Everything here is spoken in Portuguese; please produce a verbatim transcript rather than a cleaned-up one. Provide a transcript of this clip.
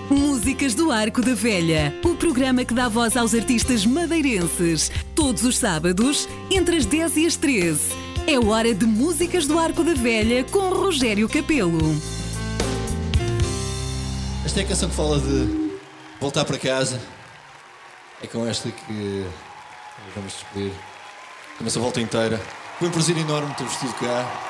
Músicas do Arco da Velha, o programa que dá voz aos artistas madeirenses. Todos os sábados, entre as dez e as treze. É hora de Músicas do Arco da Velha com Rogério Capelo. Esta é a canção que fala de voltar para casa. É com esta que vamos despedir. Começa a volta inteira. Foi um prazer enorme ter-vos tido cá.